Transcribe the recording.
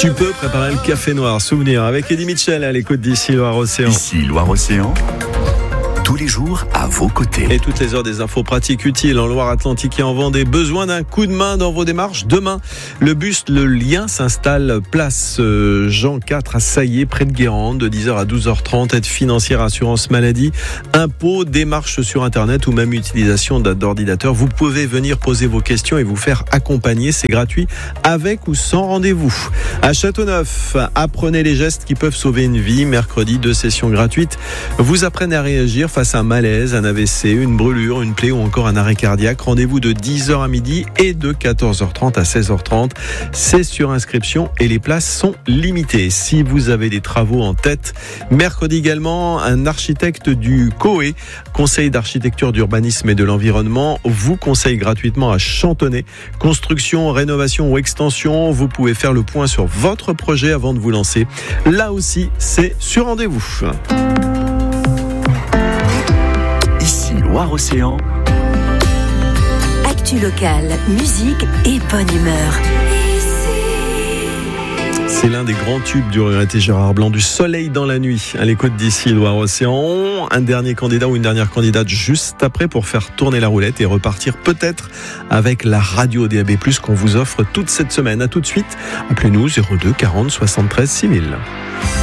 Tu peux préparer le café noir. Souvenir avec Eddie Mitchell à l'écoute d'ici Loire-Océan. Ici Loire-Océan, tous les jours à vos côtés. Et toutes les heures des infos pratiques utiles en Loire-Atlantique et en Vendée. Besoin d'un coup de main dans vos démarches. Demain, le bus Le Lien s'installe place Jean IV à Saillé, près de Guérande, de 10h à 12h30. Aide financière, assurance maladie, impôts, démarches sur Internet ou même utilisation d'ordinateur. Vous pouvez venir poser vos questions et vous faire accompagner. C'est gratuit avec ou sans rendez-vous. À Châteauneuf, apprenez les gestes qui peuvent sauver une vie. Mercredi, 2 sessions gratuites. Vous apprenez à réagir face à un malaise, un AVC, une brûlure, une plaie ou encore un arrêt cardiaque. Rendez-vous de 10h à midi et de 14h30 à 16h30. C'est sur inscription et les places sont limitées. Si vous avez des travaux en tête, mercredi également, un architecte du COE, Conseil d'architecture, d'urbanisme et de l'environnement, vous conseille gratuitement à Chantonnay. Construction, rénovation ou extension, vous pouvez faire le point sur votre projet avant de vous lancer. Là aussi, c'est sur rendez-vous. Ici Loire-Océan, actu locale, musique et bonne humeur. C'est l'un des grands tubes du regretté Gérard Blanc, du soleil dans la nuit, à l'écoute d'ici Loire-Océan. Un dernier candidat ou une dernière candidate juste après pour faire tourner la roulette et repartir peut-être avec la radio DAB+, qu'on vous offre toute cette semaine. À tout de suite, appelez-nous 02 40 73 6000.